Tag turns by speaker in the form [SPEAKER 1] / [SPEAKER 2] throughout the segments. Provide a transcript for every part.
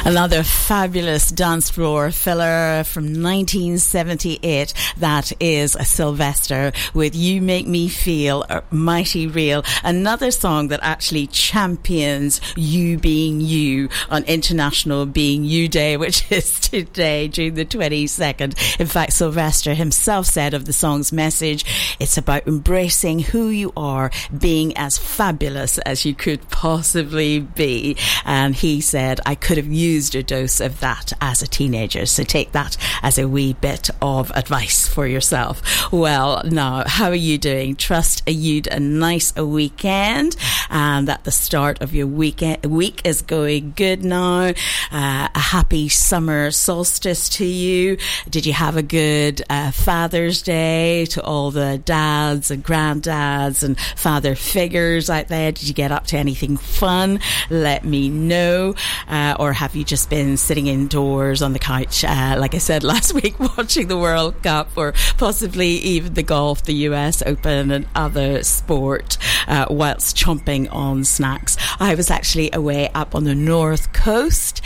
[SPEAKER 1] Another fabulous dance floor filler from 1978. That is Sylvester with You Make Me Feel Mighty Real. Another song that actually champions you being you on International Being You Day, which is today, June the 22nd. In fact, Sylvester himself said of the song's message, it's about embracing who you are, being as fabulous as you could possibly be. And he said, I could have used a dose of that as a teenager, so take that as a wee bit of advice for yourself. Well, now, how are you doing? Trust you'd a nice weekend and that the start of your week is going good now. A happy summer solstice to you. Did you have a good Father's Day? To all the dads and granddads and father figures out there, did you get up to anything fun? Let me know. Or have you just been sitting indoors on the couch, like I said last week, watching the World Cup or possibly even the golf, the US Open and other sport, whilst chomping on snacks? I was actually away up on the North Coast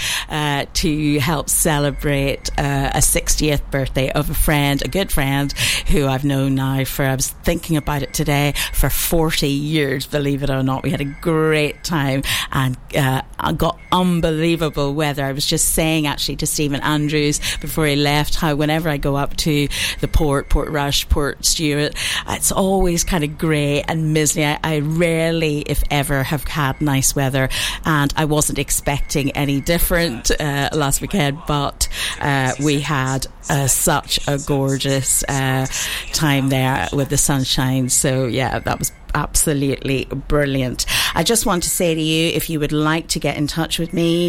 [SPEAKER 1] to help celebrate a 60th birthday of a friend, a good friend who I've known now for, I was thinking about it today, for 40 years, believe it or not. We had a great time and I got unbelievable weather. I was just saying actually to Stephen Andrews before he left how whenever I go up to the Portrush, Port Stewart, it's always kind of grey and miserly. I rarely, if ever, have had nice weather, and I wasn't expecting any different last weekend, but we had such a gorgeous time there with the sunshine. So yeah, that was absolutely brilliant. I just want to say to you, if you would like to get in touch with me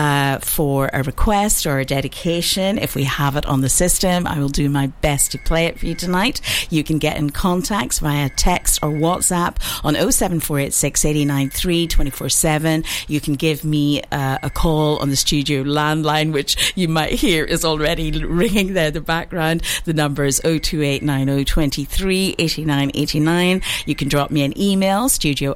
[SPEAKER 1] for a request or a dedication, if we have it on the system, I will do my best to play it for you tonight. You can get in contact via text or WhatsApp on 07486 893 247. You can give me a call on the studio landline, which you might hear is already ringing there in the background. The number is 02890 23 89 89. You can drop me an email,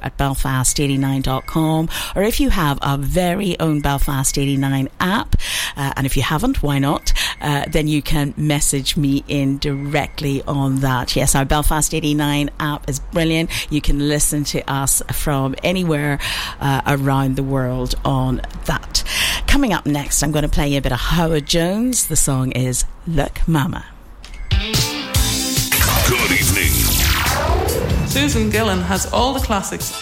[SPEAKER 1] studio@belfast89.com, or if you have a very own Belfast 89 app, and if you haven't, why not, then you can message me in directly on that. Yes, our Belfast 89 app is brilliant. You can listen to us from anywhere around the world on that. Coming up next, I'm going to play you a bit of Howard Jones. The song is Look Mama.
[SPEAKER 2] Good evening.
[SPEAKER 3] Susan Gillan has all the classics